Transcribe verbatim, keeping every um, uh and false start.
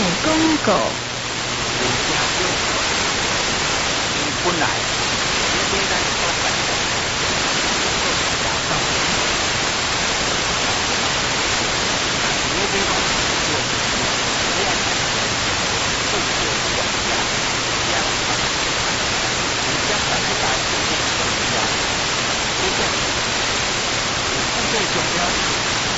公告。 本来，你对咱所办的，打造，你这个就这样看，这就是讲价，这样看，你将来的大事情怎么样？这个，最重要。